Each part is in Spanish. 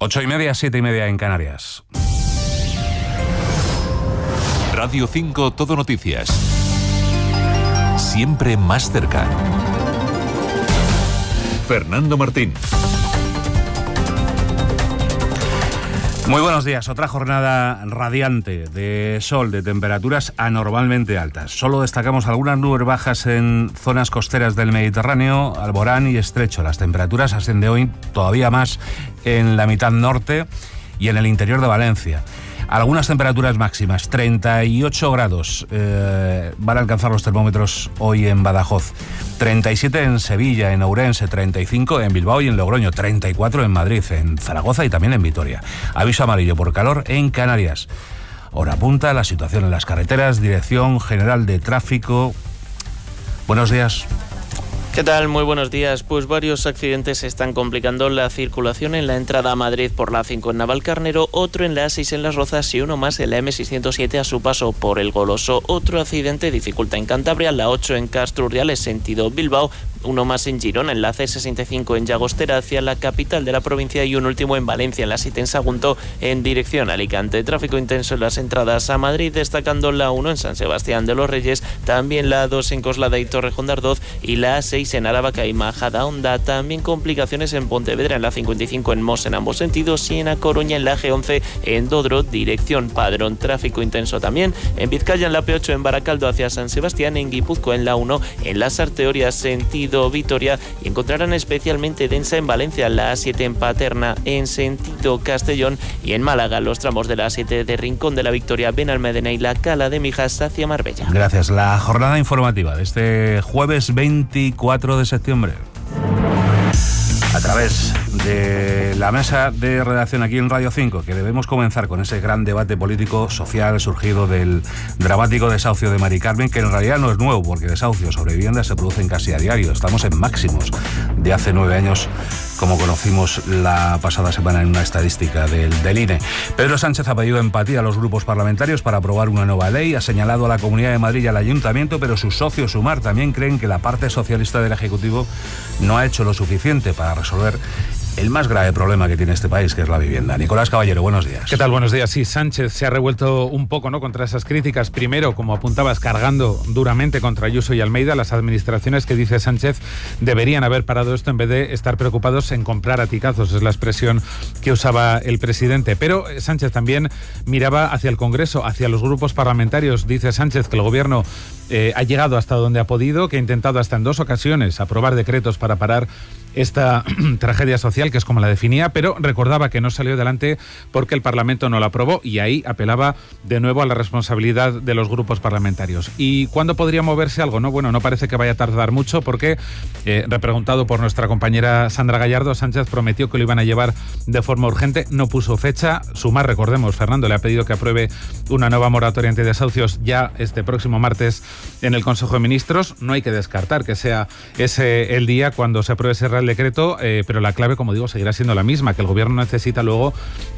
8:30, 7:30 en Canarias. Radio 5 Todo Noticias. Siempre más cerca. Fernando Martín. Muy buenos días. Otra jornada radiante de sol, de temperaturas anormalmente altas. Solo destacamos algunas nubes bajas en zonas costeras del Mediterráneo, Alborán y Estrecho. Las temperaturas ascienden hoy todavía más en la mitad norte y en el interior de Valencia. Algunas temperaturas máximas, 38 grados van a alcanzar los termómetros hoy en Badajoz, 37 en Sevilla, en Ourense, 35 en Bilbao y en Logroño, 34 en Madrid, en Zaragoza y también en Vitoria. Aviso amarillo por calor en Canarias. Hora punta, la situación en las carreteras, Dirección General de Tráfico. Buenos días. ¿Qué tal? Muy buenos días. Pues varios accidentes están complicando la circulación en la entrada a Madrid por la A5 en Navalcarnero, otro en la A6 en Las Rozas y uno más en la M607 a su paso por El Goloso. Otro accidente dificulta en Cantabria, la 8 en Castro Urdiales sentido Bilbao, uno más en Girona, en la C65 en Llagostera hacia la capital de la provincia y un último en Valencia, en la 7 en Sagunto en dirección a Alicante. Tráfico intenso en las entradas a Madrid, destacando la 1 en San Sebastián de los Reyes, también la 2 en Coslada y Torrejón de Ardoz y la 6 en Aravaca y Majadahonda. También complicaciones en Pontevedra, en la 55 en Mos en ambos sentidos y en A Coruña en la G11 en Dodro, dirección Padrón. Tráfico intenso también en Vizcaya, en la P8 en Baracaldo hacia San Sebastián, en Guipúzcoa en la 1 en las Arteorias sentido Vitoria y encontrarán especialmente densa en Valencia, la A7 en Paterna en sentido Castellón y en Málaga los tramos de la A7 de Rincón de la Victoria, Benalmádena y la Cala de Mijas hacia Marbella. Gracias. La jornada informativa de este jueves 24 de septiembre. A través de la mesa de redacción aquí en Radio 5, que debemos comenzar con ese gran debate político social surgido del dramático desahucio de Mari Carmen, que en realidad no es nuevo, porque desahucios sobre viviendas se producen casi a diario. Estamos en máximos de hace 9 años, como conocimos la pasada semana en una estadística del INE. Pedro Sánchez ha pedido empatía a los grupos parlamentarios para aprobar una nueva ley, ha señalado a la Comunidad de Madrid y al Ayuntamiento, pero sus socios Sumar también creen que la parte socialista del Ejecutivo no ha hecho lo suficiente para resolver el más grave problema que tiene este país, que es la vivienda. Nicolás Caballero, buenos días. ¿Qué tal? Buenos días. Sí, Sánchez se ha revuelto un poco, ¿no?, contra esas críticas. Primero, como apuntabas, cargando duramente contra Ayuso y Almeida, las administraciones que dice Sánchez deberían haber parado esto en vez de estar preocupados en comprar aticazos, es la expresión que usaba el presidente. Pero Sánchez también miraba hacia el Congreso, hacia los grupos parlamentarios. Dice Sánchez que el gobierno ha llegado hasta donde ha podido, que ha intentado hasta en 2 ocasiones aprobar decretos para parar esta tragedia social, que es como la definía, pero recordaba que no salió adelante porque el Parlamento no la aprobó, y ahí apelaba de nuevo a la responsabilidad de los grupos parlamentarios. ¿Y cuándo podría moverse algo? No, bueno, no parece que vaya a tardar mucho, porque, repreguntado por nuestra compañera Sandra Gallardo, Sánchez prometió que lo iban a llevar de forma urgente, no puso fecha. Sumar, recordemos, Fernando, le ha pedido que apruebe una nueva moratoria antidesahucios ya este próximo martes en el Consejo de Ministros. No hay que descartar que sea ese el día cuando se apruebe ese Real Decreto, pero la clave, como digo, seguirá siendo la misma, que el gobierno necesita luego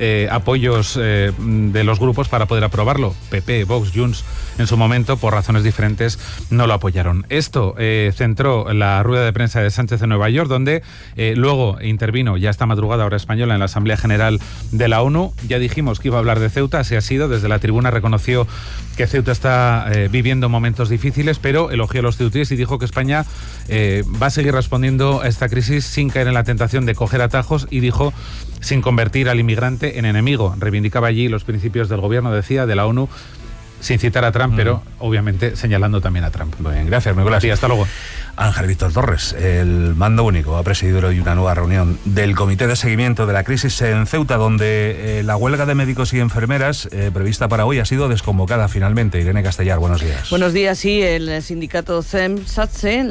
apoyos de los grupos para poder aprobarlo. PP, Vox, Junts, en su momento, por razones diferentes, no lo apoyaron. Esto centró la rueda de prensa de Sánchez en Nueva York, donde luego intervino ya esta madrugada, hora española, en la Asamblea General de la ONU. Ya dijimos que iba a hablar de Ceuta, así ha sido. Desde la tribuna reconoció que Ceuta está viviendo momentos difíciles, pero elogió a los ceutíes y dijo que España va a seguir respondiendo a esta crisis sin caer en la tentación de coger atajos, y dijo sin convertir al inmigrante en enemigo. Reivindicaba allí los principios del gobierno, decía, de la ONU, sin citar a Trump, pero obviamente señalando también a Trump. Muy bien, gracias, Nicolás. Sí, hasta luego. Ángel Víctor Torres, el mando único, ha presidido hoy una nueva reunión del Comité de Seguimiento de la Crisis en Ceuta, donde la huelga de médicos y enfermeras prevista para hoy ha sido desconvocada finalmente. Irene Castellar, buenos días. Buenos días, sí. El sindicato CEM-SATSE,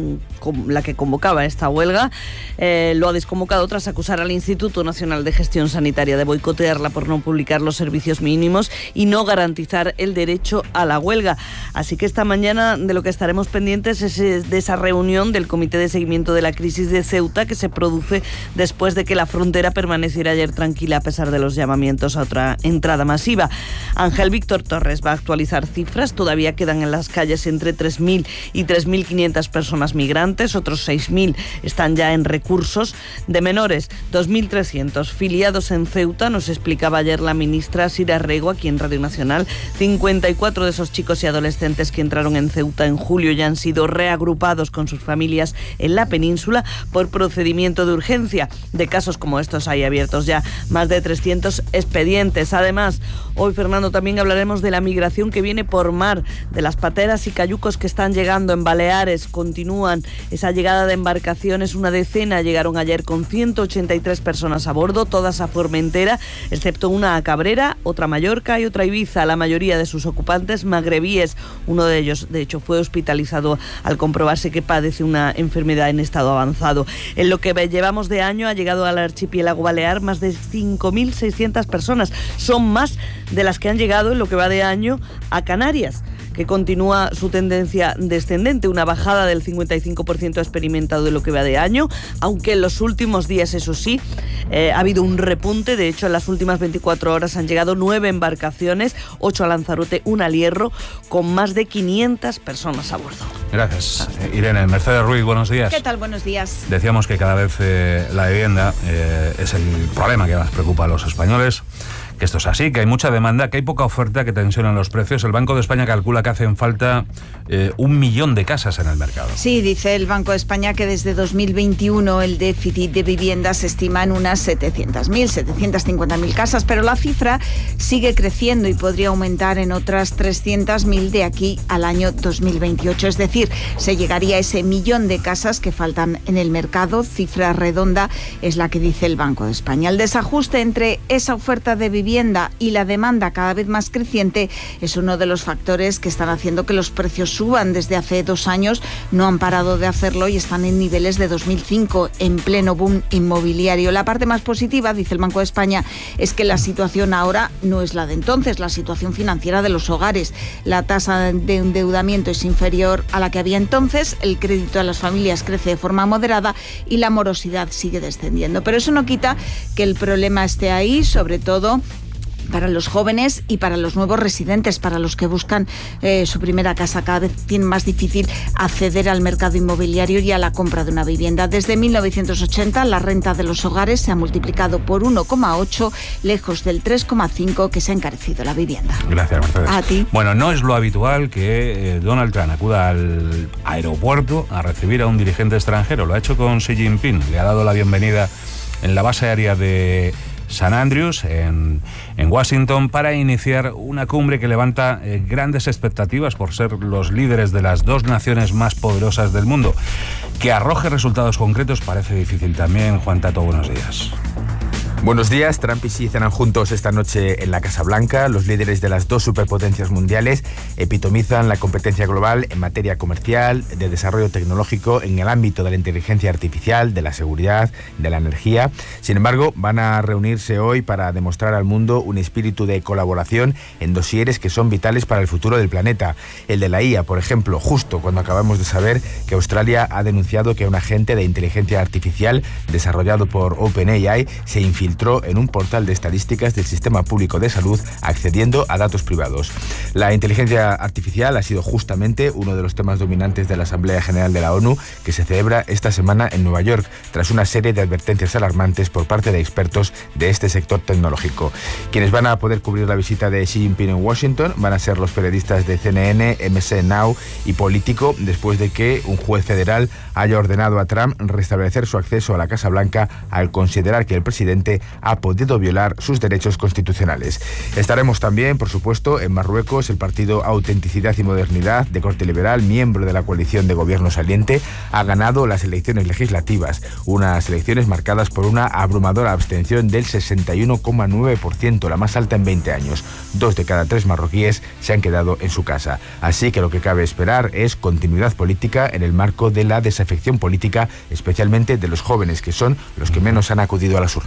la que convocaba esta huelga, lo ha desconvocado tras acusar al Instituto Nacional de Gestión Sanitaria de boicotearla por no publicar los servicios mínimos y no garantizar el derecho a la huelga. Así que esta mañana de lo que estaremos pendientes es de esa esa reunión del Comité de Seguimiento de la Crisis de Ceuta, que se produce después de que la frontera permaneciera ayer tranquila a pesar de los llamamientos a otra entrada masiva. Ángel Víctor Torres va a actualizar cifras. Todavía quedan en las calles entre 3.000 y 3.500 personas migrantes. Otros 6.000 están ya en recursos. De menores, 2.300 filiados en Ceuta, nos explicaba ayer la ministra Sira Rego aquí en Radio Nacional. 54 de esos chicos y adolescentes que entraron en Ceuta en julio ya han sido reagrupados con sus familias en la península por procedimiento de urgencia. De casos como estos hay abiertos ya más de 300 expedientes. Además, hoy, Fernando, también hablaremos de la migración que viene por mar, de las pateras y cayucos que están llegando en Baleares. Continúan esa llegada de embarcaciones, una decena llegaron ayer con 183 personas a bordo, todas a Formentera, excepto una a Cabrera, otra a Mallorca y otra a Ibiza. La mayoría de sus ocupantes magrebíes. Uno de ellos, de hecho, fue hospitalizado al comprobarse que padece una enfermedad en estado avanzado. En lo que llevamos de año ha llegado al archipiélago balear más de 5.600 personas. Son más de las que han llegado en lo que va de año a Canarias, que continúa su tendencia descendente, una bajada del 55% experimentado de lo que va de año, aunque en los últimos días, eso sí, ha habido un repunte. De hecho, en las últimas 24 horas han llegado 9 embarcaciones, 8 a Lanzarote, 1 al Hierro, con más de 500 personas a bordo. Gracias. Irene. Mercedes Ruiz, buenos días. ¿Qué tal? Buenos días. Decíamos que cada vez la vivienda es el problema que más preocupa a los españoles. Que esto es así, que hay mucha demanda, que hay poca oferta, que tensionan los precios. El Banco de España calcula que hacen falta 1 millón de casas en el mercado. Sí, dice el Banco de España que desde 2021 el déficit de viviendas se estima en unas 700.000, 750.000 casas, pero la cifra sigue creciendo y podría aumentar en otras 300.000 de aquí al año 2028. Es decir, se llegaría a ese millón de casas que faltan en el mercado. Cifra redonda es la que dice el Banco de España. El desajuste entre esa oferta de vivienda y la demanda cada vez más creciente es uno de los factores que están haciendo que los precios suban. Desde hace 2 años no han parado de hacerlo y están en niveles de 2005, en pleno boom inmobiliario. La parte más positiva, dice el Banco de España, es que la situación ahora no es la de entonces, la situación financiera de los hogares. La tasa de endeudamiento es inferior a la que había entonces, el crédito a las familias crece de forma moderada y la morosidad sigue descendiendo. Pero eso no quita que el problema esté ahí, sobre todo para los jóvenes y para los nuevos residentes, para los que buscan su primera casa. Cada vez tienen más difícil acceder al mercado inmobiliario y a la compra de una vivienda. Desde 1980 la renta de los hogares se ha multiplicado por 1,8, lejos del 3,5 que se ha encarecido la vivienda. Gracias, Mercedes. A ti. Bueno, no es lo habitual que Donald Trump acuda al aeropuerto a recibir a un dirigente extranjero. Lo ha hecho con Xi Jinping. Le ha dado la bienvenida en la base aérea de St. Andrews, en Washington, para iniciar una cumbre que levanta grandes expectativas por ser los líderes de las 2 naciones más poderosas del mundo. Que arroje resultados concretos parece difícil también. Juan Tato, buenos días. Buenos días. Trump y Xi cenan juntos esta noche en la Casa Blanca. Los líderes de las 2 superpotencias mundiales epitomizan la competencia global en materia comercial, de desarrollo tecnológico, en el ámbito de la inteligencia artificial, de la seguridad, de la energía. Sin embargo, van a reunirse hoy para demostrar al mundo un espíritu de colaboración en dosieres que son vitales para el futuro del planeta. El de la IA, por ejemplo, justo cuando acabamos de saber que Australia ha denunciado que un agente de inteligencia artificial desarrollado por OpenAI se infiltró en un portal de estadísticas del Sistema Público de Salud, accediendo a datos privados. La inteligencia artificial ha sido justamente uno de los temas dominantes de la Asamblea General de la ONU, que se celebra esta semana en Nueva York, tras una serie de advertencias alarmantes por parte de expertos de este sector tecnológico. Quienes van a poder cubrir la visita de Xi Jinping en Washington van a ser los periodistas de CNN, MC Now y Político, después de que un juez federal haya ordenado a Trump restablecer su acceso a la Casa Blanca al considerar que el presidente ha podido violar sus derechos constitucionales. Estaremos también, por supuesto, en Marruecos. El partido Autenticidad y Modernidad, de corte liberal, miembro de la coalición de gobierno saliente, ha ganado las elecciones legislativas, unas elecciones marcadas por una abrumadora abstención del 61,9%, la más alta en 20 años. 2 de cada 3 marroquíes se han quedado en su casa. Así que lo que cabe esperar es continuidad política en el marco de la desafección política, especialmente de los jóvenes, que son los que menos han acudido a las urnas. Gracias.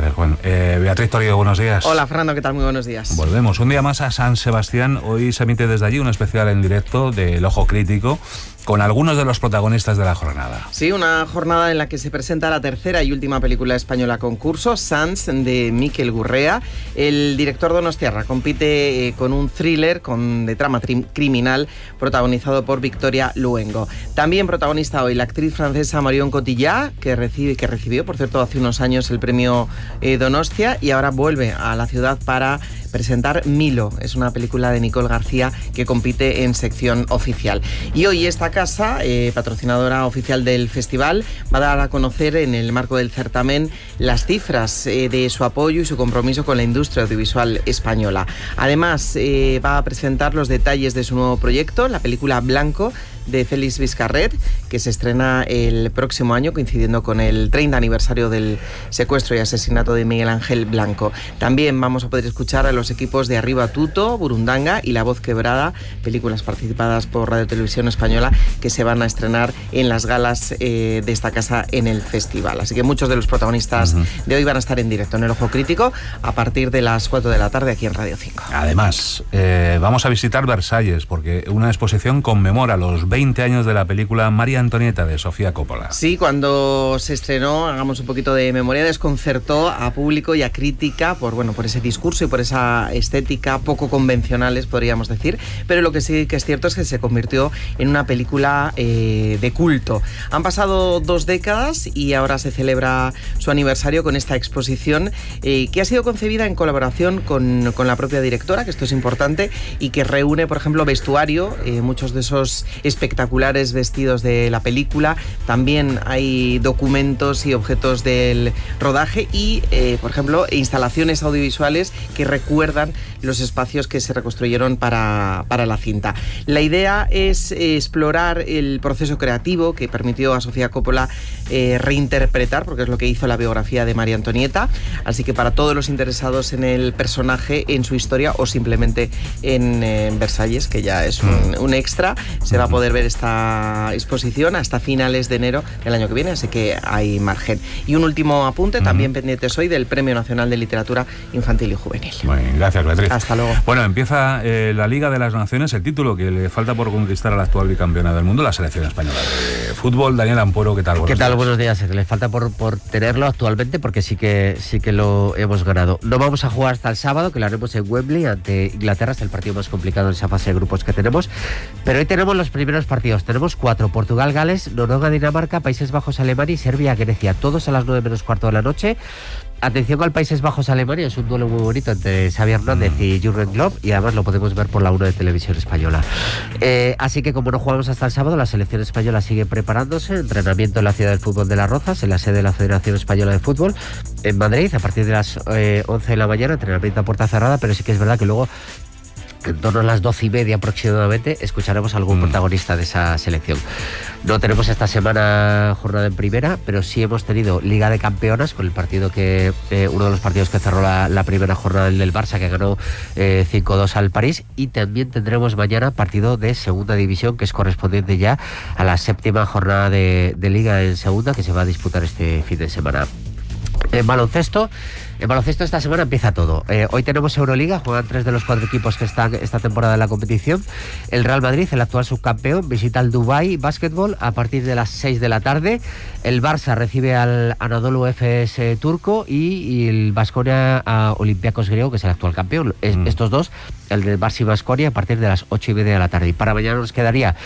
Gracias, Juan. Beatriz Torío, buenos días. Hola, Fernando, ¿qué tal? Muy buenos días. Volvemos un día más a San Sebastián. Hoy se emite desde allí un especial en directo del Ojo Crítico con algunos de los protagonistas de la jornada. Sí, una jornada en la que se presenta la tercera y última película española concurso, Sants, de Miquel Gurrea. El director donostiarra compite con un thriller de trama criminal protagonizado por Victoria Luengo. También protagonista hoy la actriz francesa Marion Cotillard, que recibió, por cierto, hace unos años el premio Donostia y ahora vuelve a la ciudad para presentar Milo. Es una película de Nicole García que compite en sección oficial. Y hoy esta casa, patrocinadora oficial del festival, va a dar a conocer en el marco del certamen las cifras de su apoyo y su compromiso con la industria audiovisual española. Además, va a presentar los detalles de su nuevo proyecto, la película Blanco, de Félix Vizcarret, que se estrena el próximo año, coincidiendo con el 30 aniversario del secuestro y asesinato de Miguel Ángel Blanco. También vamos a poder escuchar a los equipos de Arriba Tuto, Burundanga y La Voz Quebrada, películas participadas por Radio Televisión Española, que se van a estrenar en las galas de esta casa en el festival. Así que muchos de los protagonistas de hoy van a estar en directo en el Ojo Crítico a partir de las 4 de la tarde aquí en Radio 5. Además, vamos a visitar Versalles porque una exposición conmemora los 20 años de la película María Antonieta de Sofía Coppola. Sí, cuando se estrenó, hagamos un poquito de memoria, desconcertó a público y a crítica por ese discurso y por esa estética poco convencionales, podríamos decir, pero lo que sí que es cierto es que se convirtió en una película de culto. Han pasado 2 décadas y ahora se celebra su aniversario con esta exposición que ha sido concebida en colaboración con la propia directora, que esto es importante, y que reúne, por ejemplo, vestuario, muchos de esos espectaculares vestidos de la película. También hay documentos y objetos del rodaje y, por ejemplo, instalaciones audiovisuales que recuerdan los espacios que se reconstruyeron para la cinta. La idea es explorar el proceso creativo que permitió a Sofía Coppola reinterpretar, porque es lo que hizo la biografía de María Antonieta. Así que para todos los interesados en el personaje, en su historia o simplemente en Versalles, que ya es un extra, se va a poder ver esta exposición hasta finales de enero del año que viene, así que hay margen. Y un último apunte, también pendientes hoy, del Premio Nacional de Literatura Infantil y Juvenil. Muy bien, gracias, Beatriz. Hasta luego. Bueno, empieza la Liga de las Naciones, el título que le falta por conquistar a la actual bicampeona del mundo, la selección española de fútbol. Daniel Ampuero, ¿qué tal? ¿Qué tal? Buenos días. Le falta por tenerlo actualmente, porque sí que lo hemos ganado. No vamos a jugar hasta el sábado, que lo haremos en Wembley ante Inglaterra, es el partido más complicado en esa fase de grupos que tenemos, pero hoy tenemos los primeros partidos. Tenemos 4: Portugal, Gales, Noruega, Dinamarca, Países Bajos, Alemania y Serbia, Grecia, todos a las 9:15 de la noche. Atención al Países Bajos, Alemania, es un duelo muy bonito entre Xavi Hernández y Jürgen Klopp, y además lo podemos ver por la 1 de Televisión Española. Así que como no jugamos hasta el sábado, la selección española sigue preparándose, entrenamiento en la Ciudad del Fútbol de Las Rozas, en la sede de la Federación Española de Fútbol, en Madrid, a partir de las 11 de la mañana, entrenamiento a puerta cerrada, pero sí que es verdad que luego, en torno a las 12:30 aproximadamente, escucharemos a algún protagonista de esa selección. No tenemos esta semana jornada en primera, pero sí hemos tenido Liga de Campeonas con el partido uno de los partidos que cerró la primera jornada, el del Barça, que ganó 5-2 al París, y también tendremos mañana partido de Segunda División, que es correspondiente ya a la 7ª jornada de Liga en Segunda, que se va a disputar este fin de semana. En baloncesto esta semana empieza todo. Hoy tenemos Euroliga, juegan 3 de los 4 equipos que están esta temporada en la competición. El Real Madrid, el actual subcampeón, visita al Dubai Basketball a partir de las 6 de la tarde. El Barça recibe al Anadolu Efes turco y el Baskonia a Olympiacos griego, que es el actual campeón. Estos dos, el del Barça y Baskonia, a partir de las 8:30 de la tarde. Y para mañana nos quedaría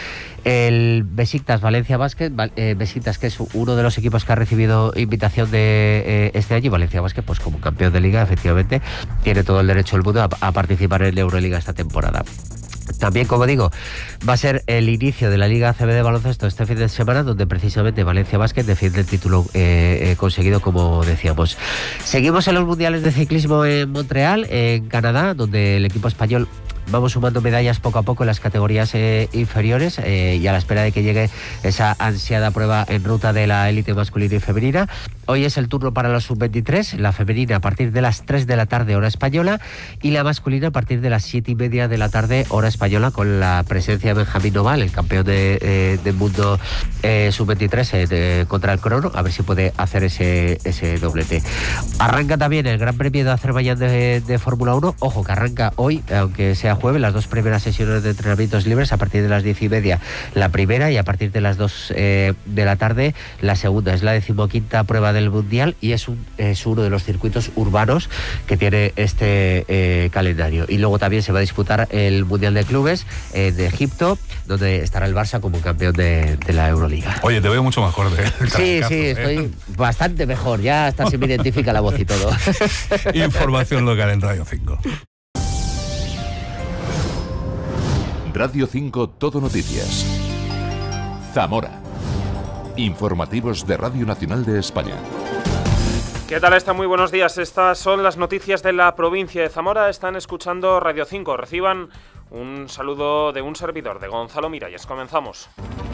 el Besiktas Valencia Basket, Besiktas, que es uno de los equipos que ha recibido invitación de este año, y Valencia Basket, pues como campeón de liga, efectivamente, tiene todo el derecho del mundo a participar en la Euroliga esta temporada. También, como digo, va a ser el inicio de la Liga ACB de baloncesto este fin de semana, donde precisamente Valencia Basket defiende el título conseguido, como decíamos. Seguimos en los mundiales de ciclismo en Montreal, en Canadá, donde el equipo español vamos sumando medallas poco a poco en las categorías inferiores, y a la espera de que llegue esa ansiada prueba en ruta de la élite masculina y femenina. Hoy es el turno para la sub-23, la femenina a partir de las 3 de la tarde, hora española, y la masculina a partir de las 7:30 de la tarde, hora española, con la presencia de Benjamín Noval, el campeón del mundo sub-23 contra el crono, a ver si puede hacer ese doblete. Arranca también el Gran Premio de Azerbaiyán de Fórmula 1. Ojo, que arranca hoy, aunque sea jueves, las 2 primeras sesiones de entrenamientos libres a partir de las 10:30 la primera, y a partir de las 2 de la tarde la segunda. Es la 15ª prueba del Mundial y es uno de los circuitos urbanos que tiene este calendario. Y luego también se va a disputar el Mundial de Clubes de Egipto, donde estará el Barça como campeón de la Euroliga. Oye, te veo mucho mejor Sí, estoy bastante mejor. Ya hasta se me identifica la voz y todo. Información local en Radio 5. Radio 5 Todo Noticias. Zamora. Informativos de Radio Nacional de España. ¿Qué tal está? Muy buenos días. Estas son las noticias de la provincia de Zamora. Están escuchando Radio 5. Reciban un saludo de un servidor, de Gonzalo Miralles. Comenzamos.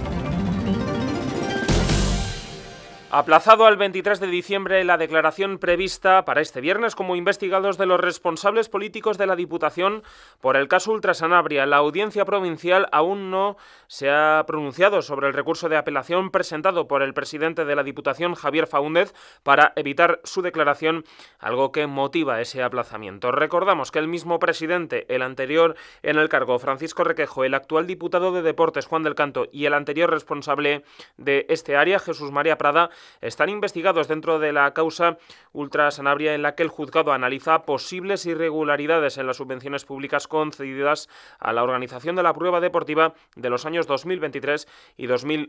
Aplazado al 23 de diciembre la declaración prevista para este viernes como investigados de los responsables políticos de la Diputación por el caso Ultrasanabria. La Audiencia Provincial aún no se ha pronunciado sobre el recurso de apelación presentado por el presidente de la Diputación, Javier Faúndez, para evitar su declaración, algo que motiva ese aplazamiento. Recordamos que el mismo presidente, el anterior en el cargo, Francisco Requejo, el actual diputado de Deportes, Juan del Canto, y el anterior responsable de este área, Jesús María Prada, están investigados dentro de la causa Ultrasanabria, en la que el juzgado analiza posibles irregularidades en las subvenciones públicas concedidas a la organización de la prueba deportiva de los años 2023 y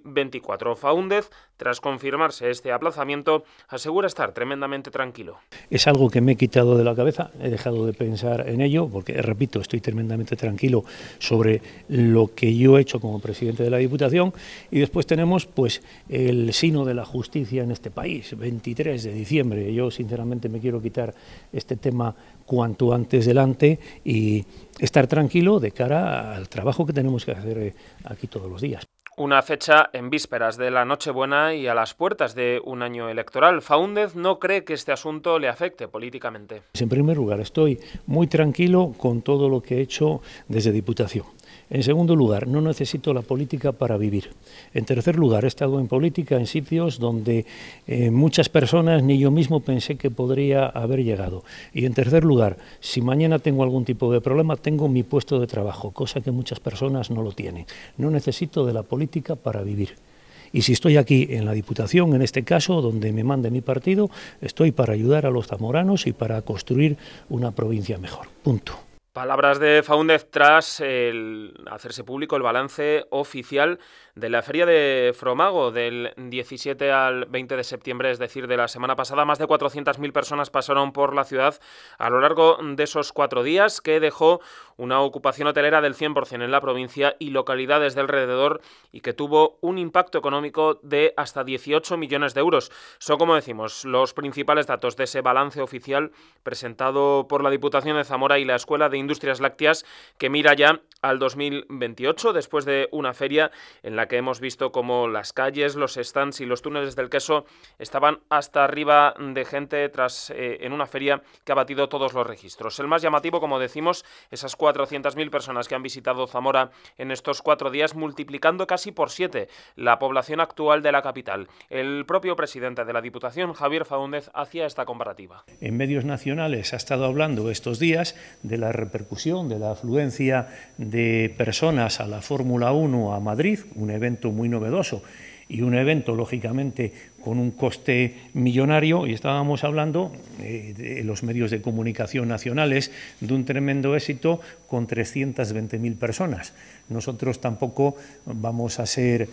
2024. Faúndez, tras confirmarse este aplazamiento, asegura estar tremendamente tranquilo. Es algo que me he quitado de la cabeza, he dejado de pensar en ello, porque, repito, estoy tremendamente tranquilo sobre lo que yo he hecho como presidente de la Diputación, y después tenemos pues el sino de la justicia en este país, 23 de diciembre. Yo sinceramente me quiero quitar este tema cuanto antes delante y estar tranquilo de cara al trabajo que tenemos que hacer aquí todos los días. Una fecha en vísperas de la Nochebuena y a las puertas de un año electoral. Faúndez no cree que este asunto le afecte políticamente. En primer lugar, estoy muy tranquilo con todo lo que he hecho desde Diputación. En segundo lugar, no necesito la política para vivir. En tercer lugar, he estado en política en sitios donde muchas personas, ni yo mismo pensé que podría haber llegado. Y en tercer lugar, si mañana tengo algún tipo de problema, tengo mi puesto de trabajo, cosa que muchas personas no lo tienen. No necesito de la política para vivir. Y si estoy aquí en la Diputación, en este caso, donde me mande mi partido, estoy para ayudar a los zamoranos y para construir una provincia mejor. Punto. Palabras de Faúndez tras hacerse público el balance oficial de la Feria de Fromago del 17 al 20 de septiembre, es decir, de la semana pasada. Más de 400.000 personas pasaron por la ciudad a lo largo de esos 4 días, que dejó una ocupación hotelera del 100% en la provincia y localidades de alrededor, y que tuvo un impacto económico de hasta 18 millones de euros. Son, como decimos, los principales datos de ese balance oficial presentado por la Diputación de Zamora y la Escuela de Industrias Lácteas, que mira ya al 2028, después de una feria en la que hemos visto cómo las calles, los stands y los túneles del queso estaban hasta arriba de gente en una feria que ha batido todos los registros. El más llamativo, como decimos, esas 400.000 personas que han visitado Zamora en estos 4 días, multiplicando casi por 7 la población actual de la capital. El propio presidente de la Diputación, Javier Faúndez, hacía esta comparativa. En medios nacionales ha estado hablando estos días de la repercusión, de la afluencia de personas a la Fórmula 1 a Madrid, un evento muy novedoso y un evento, lógicamente, con un coste millonario, y estábamos hablando de los medios de comunicación nacionales de un tremendo éxito con 320.000 personas. Nosotros tampoco vamos a ser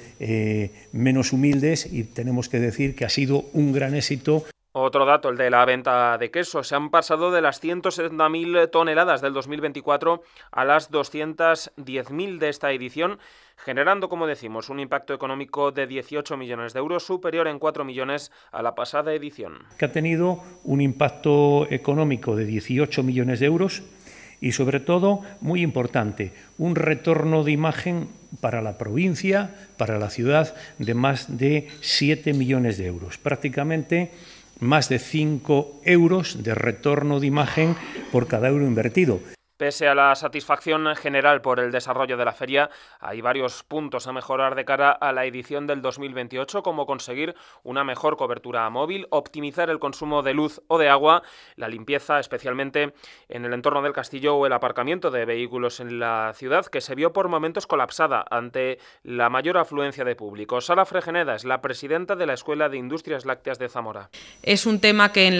menos humildes y tenemos que decir que ha sido un gran éxito. Otro dato, el de la venta de queso. Se han pasado de las 170.000 toneladas del 2024 a las 210.000 de esta edición, generando, como decimos, un impacto económico de 18 millones de euros, superior en 4 millones a la pasada edición. Que ha tenido un impacto económico de 18 millones de euros y, sobre todo, muy importante, un retorno de imagen para la provincia, para la ciudad, de más de 7 millones de euros. Prácticamente más de 5 euros de retorno de imagen por cada euro invertido. Pese a la satisfacción general por el desarrollo de la feria, hay varios puntos a mejorar de cara a la edición del 2028, como conseguir una mejor cobertura móvil, optimizar el consumo de luz o de agua, la limpieza, especialmente en el entorno del castillo, o el aparcamiento de vehículos en la ciudad, que se vio por momentos colapsada ante la mayor afluencia de público. Sara Fregeneda es la presidenta de la Escuela de Industrias Lácteas de Zamora. Es un tema que en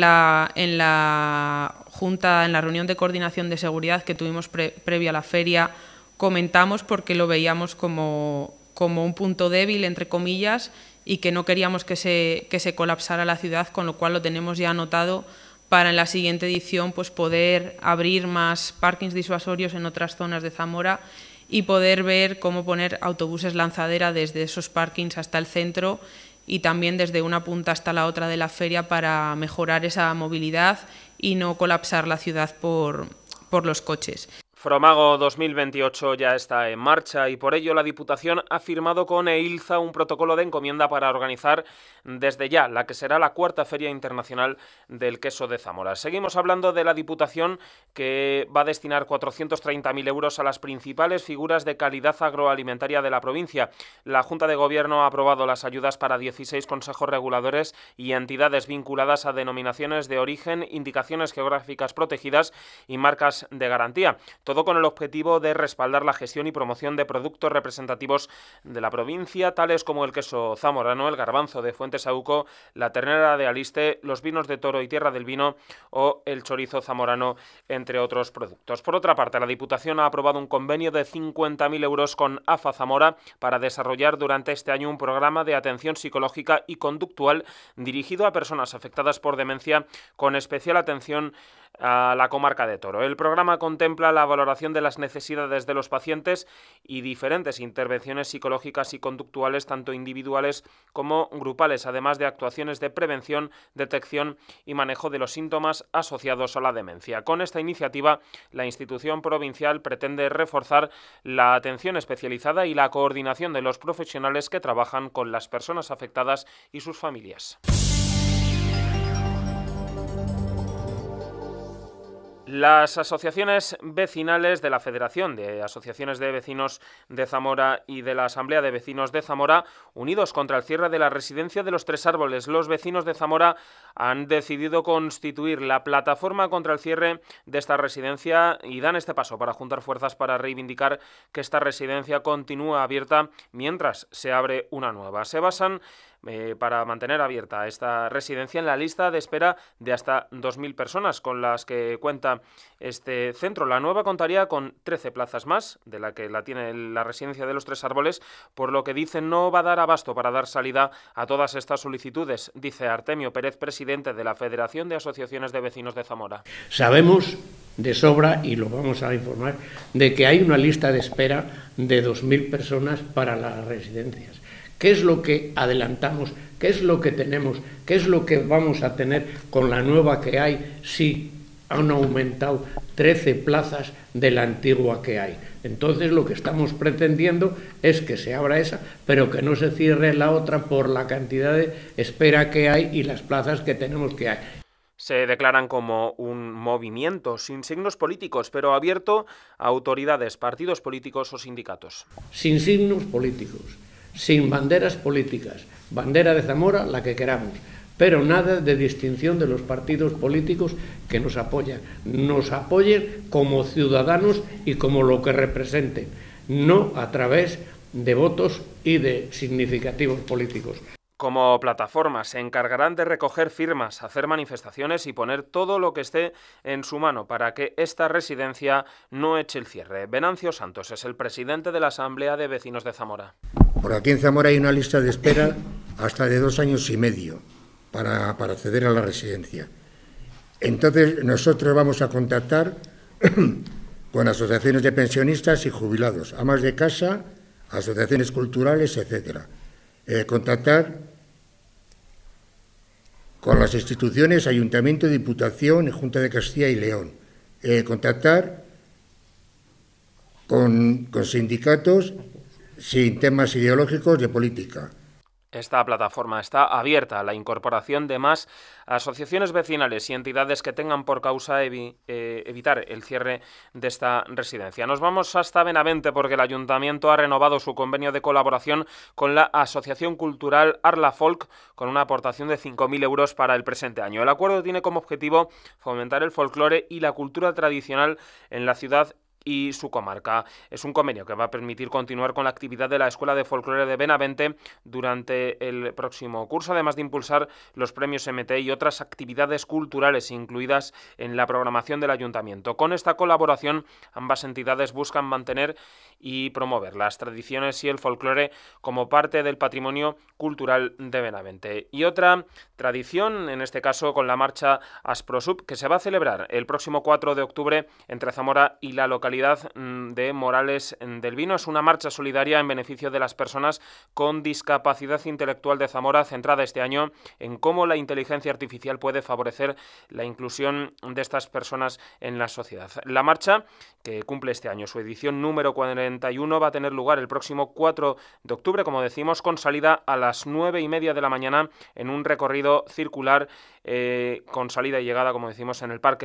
la Junta, en la reunión de coordinación de seguridad que tuvimos previa a la feria, comentamos porque lo veíamos como un punto débil, entre comillas, y que no queríamos que se colapsara la ciudad, con lo cual lo tenemos ya anotado para en la siguiente edición pues poder abrir más parkings disuasorios en otras zonas de Zamora y poder ver cómo poner autobuses lanzadera desde esos parkings hasta el centro y también desde una punta hasta la otra de la feria para mejorar esa movilidad y no colapsar la ciudad por los coches. Fromago 2028 ya está en marcha y por ello la Diputación ha firmado con EILZA un protocolo de encomienda para organizar desde ya la que será la 4ª Feria Internacional del Queso de Zamora. Seguimos hablando de la Diputación, que va a destinar 430.000 euros a las principales figuras de calidad agroalimentaria de la provincia. La Junta de Gobierno ha aprobado las ayudas para 16 consejos reguladores y entidades vinculadas a denominaciones de origen, indicaciones geográficas protegidas y marcas de garantía. Todo con el objetivo de respaldar la gestión y promoción de productos representativos de la provincia, tales como el queso zamorano, el garbanzo de Fuentesauco, la ternera de Aliste, los vinos de Toro y Tierra del Vino o el chorizo zamorano, entre otros productos. Por otra parte, la Diputación ha aprobado un convenio de 50.000 euros con AFA Zamora para desarrollar durante este año un programa de atención psicológica y conductual dirigido a personas afectadas por demencia, con especial atención a la comarca de Toro. El programa contempla la valoración de las necesidades de los pacientes y diferentes intervenciones psicológicas y conductuales, tanto individuales como grupales, además de actuaciones de prevención, detección y manejo de los síntomas asociados a la demencia. Con esta iniciativa, la institución provincial pretende reforzar la atención especializada y la coordinación de los profesionales que trabajan con las personas afectadas y sus familias. Las asociaciones vecinales de la Federación de Asociaciones de Vecinos de Zamora y de la Asamblea de Vecinos de Zamora, unidos contra el cierre de la residencia de los Tres Árboles, los vecinos de Zamora han decidido constituir la plataforma contra el cierre de esta residencia y dan este paso para juntar fuerzas para reivindicar que esta residencia continúa abierta mientras se abre una nueva. Se basan para mantener abierta esta residencia en la lista de espera de hasta 2.000 personas con las que cuenta este centro. La nueva contaría con 13 plazas más de la que la tiene la residencia de los Tres Árboles, por lo que dicen no va a dar abasto para dar salida a todas estas solicitudes, dice Artemio Pérez, presidente de la Federación de Asociaciones de Vecinos de Zamora. Sabemos de sobra, y lo vamos a informar, de que hay una lista de espera de 2.000 personas para las residencias. ¿Qué es lo que adelantamos? ¿Qué es lo que tenemos? ¿Qué es lo que vamos a tener con la nueva que hay si han aumentado 13 plazas de la antigua que hay? Entonces lo que estamos pretendiendo es que se abra esa, pero que no se cierre la otra por la cantidad de espera que hay y las plazas que tenemos que hay. Se declaran como un movimiento sin signos políticos, pero abierto a autoridades, partidos políticos o sindicatos. Sin signos políticos, sin banderas políticas, bandera de Zamora, la que queramos, pero nada de distinción de los partidos políticos que nos apoyan. Nos apoyen como ciudadanos y como lo que representen, no a través de votos y de significativos políticos. Como plataforma se encargarán de recoger firmas, hacer manifestaciones y poner todo lo que esté en su mano para que esta residencia no eche el cierre. Venancio Santos es el presidente de la Asamblea de Vecinos de Zamora. Por aquí en Zamora hay una lista de espera hasta de 2 años y medio para acceder a la residencia. Entonces nosotros vamos a contactar con asociaciones de pensionistas y jubilados, amas de casa, asociaciones culturales, etcétera. Contactar con las instituciones, Ayuntamiento, Diputación, Junta de Castilla y León. Contactar con sindicatos sin temas ideológicos de política. Esta plataforma está abierta a la incorporación de más asociaciones vecinales y entidades que tengan por causa evitar el cierre de esta residencia. Nos vamos hasta Benavente porque el Ayuntamiento ha renovado su convenio de colaboración con la Asociación Cultural Arla Folk con una aportación de 5.000 euros para el presente año. El acuerdo tiene como objetivo fomentar el folclore y la cultura tradicional en la ciudad y su comarca. Es un convenio que va a permitir continuar con la actividad de la Escuela de Folclore de Benavente durante el próximo curso, además de impulsar los premios MT y otras actividades culturales incluidas en la programación del Ayuntamiento. Con esta colaboración, ambas entidades buscan mantener y promover las tradiciones y el folclore como parte del patrimonio cultural de Benavente. Y otra tradición, en este caso con la marcha Asprosub, que se va a celebrar el próximo 4 de octubre entre Zamora y la localidad de Morales del Vino. Es una marcha solidaria en beneficio de las personas con discapacidad intelectual de Zamora, centrada este año en cómo la inteligencia artificial puede favorecer la inclusión de estas personas en la sociedad. La marcha, que cumple este año su edición número 41, va a tener lugar el próximo 4 de octubre, como decimos, con salida a las 9:30 de la mañana en un recorrido circular con salida y llegada, como decimos, en el Parque